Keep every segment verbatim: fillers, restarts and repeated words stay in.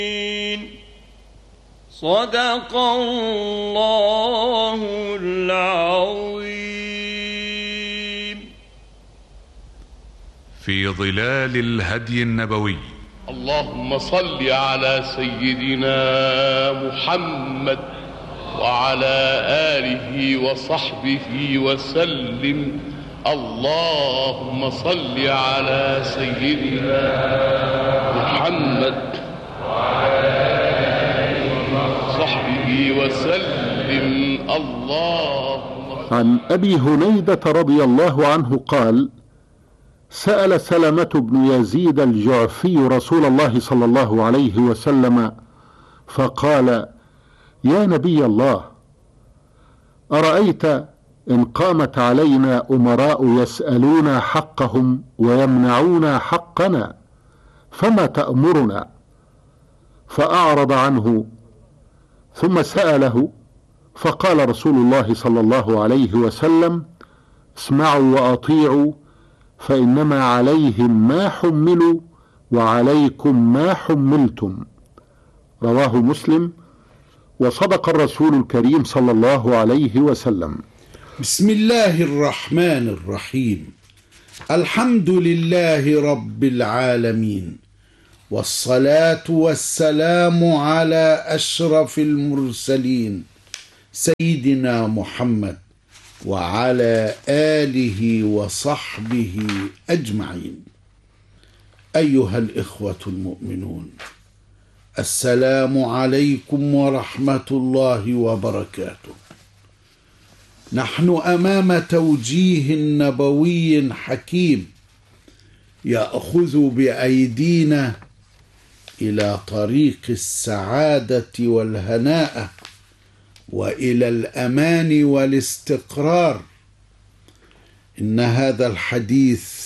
صدق الله العظيم. في ظلال الهدي النبوي. اللهم صل على سيدنا محمد وعلى آله وصحبه وسلم. اللهم صل على سيدنا محمد وعلى آله وصحبه وسلم. اللهم. عن أبي هنيدة رضي الله عنه قال: سأل سلمة بن يزيد الجعفي رسول الله صلى الله عليه وسلم فقال: يا نبي الله، أرأيت إن قامت علينا أمراء يسألون حقهم ويمنعون حقنا فما تأمرنا؟ فأعرض عنه، ثم سأله فقال رسول الله صلى الله عليه وسلم: اسمعوا وأطيعوا، فإنما عليهم ما حملوا وعليكم ما حملتم. رواه مسلم. وصدق الرسول الكريم صلى الله عليه وسلم. بسم الله الرحمن الرحيم. الحمد لله رب العالمين، والصلاة والسلام على أشرف المرسلين سيدنا محمد وعلى آله وصحبه أجمعين. أيها الإخوة المؤمنون، السلام عليكم ورحمة الله وبركاته. نحن أمام توجيه نبوي حكيم يأخذ بأيدينا إلى طريق السعادة والهناء وإلى الأمان والاستقرار. إن هذا الحديث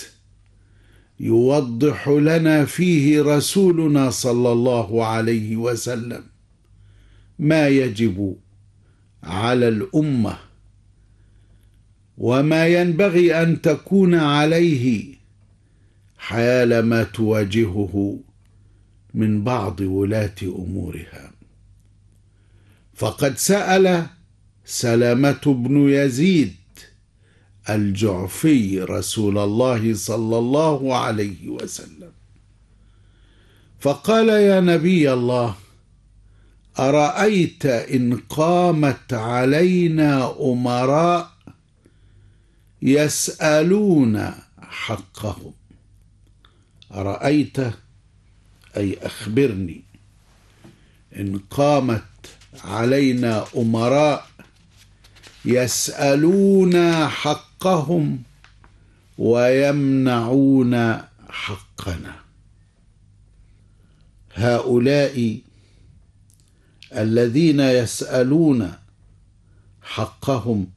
يوضح لنا فيه رسولنا صلى الله عليه وسلم ما يجب على الأمة وما ينبغي أن تكون عليه حال ما تواجهه من بعض ولاة أمورها. فقد سأل سلمة بن يزيد الجعفي رسول الله صلى الله عليه وسلم فقال: يا نبي الله، أرأيت إن قامت علينا أمراء يسألون حقهم. أرأيت أي أخبرني، إن قامت علينا أمراء يسألون حقهم ويمنعون حقنا. هؤلاء الذين يسألون حقهم،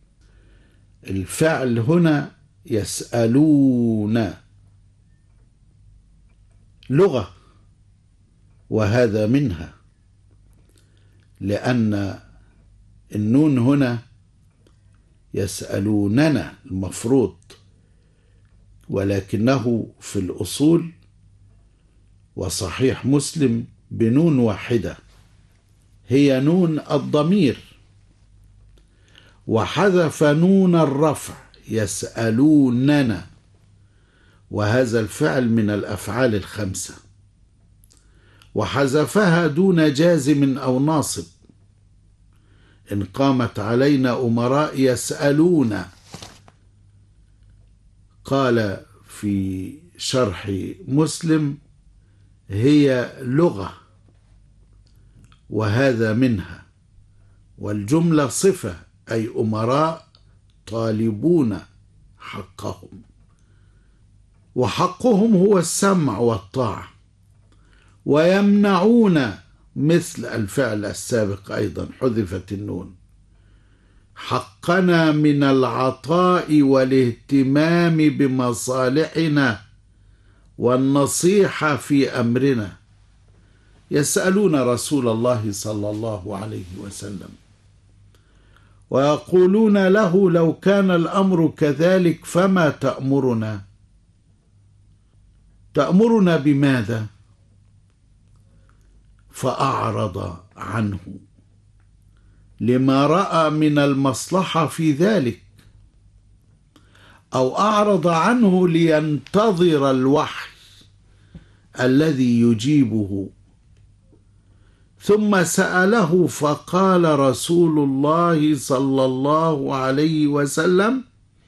الفعل هنا يسألون لغة، وهذا منها، لأن النون هنا يسألوننا المفروض، ولكنه في الأصول وصحيح مسلم بنون واحدة هي نون الضمير، وحذف نون الرفع يسألوننا، وهذا الفعل من الأفعال الخمسة، وحذفها دون جازم أو ناصب. إن قامت علينا أمراء يسألون، قال في شرح مسلم هي لغة، وهذا منها، والجملة صفة، أي أمراء طالبون حقهم، وحقهم هو السمع والطاعة. ويمنعون مثل الفعل السابق أيضا حذفت النون، حقنا من العطاء والاهتمام بمصالحنا والنصيحة في أمرنا. يسألون رسول الله صلى الله عليه وسلم ويقولون له: لو كان الأمر كذلك فما تأمرنا؟ تأمرنا بماذا؟ فأعرض عنه لما رأى من المصلحة في ذلك، أو أعرض عنه لينتظر الوحي الذي يجيبه، ثم سأله فقال رسول الله صلى الله عليه وسلم: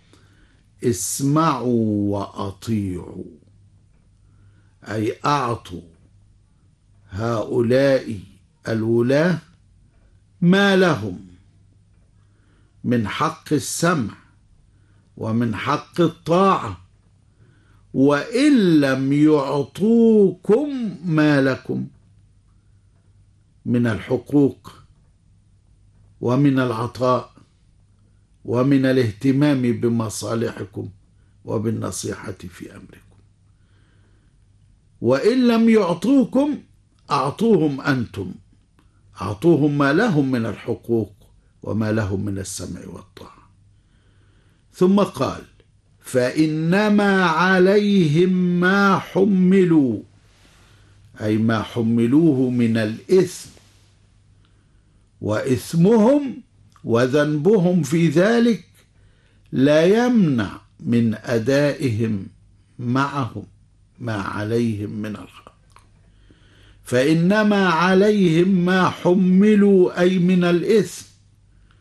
اسمعوا وأطيعوا، أي أعطوا هؤلاء الولاة ما لهم من حق السمع ومن حق الطاعة، وإن لم يعطوكم ما لكم من الحقوق ومن العطاء ومن الاهتمام بمصالحكم وبالنصيحة في أمركم. وإن لم يعطوكم أعطوهم أنتم، أعطوهم ما لهم من الحقوق وما لهم من السمع والطاعة. ثم قال: فإنما عليهم ما حملوا، أي ما حملوه من الإثم، وإثمهم وذنبهم في ذلك لا يمنع من أدائهم معهم ما عليهم من الحق. فإنما عليهم ما حملوا أي من الإثم،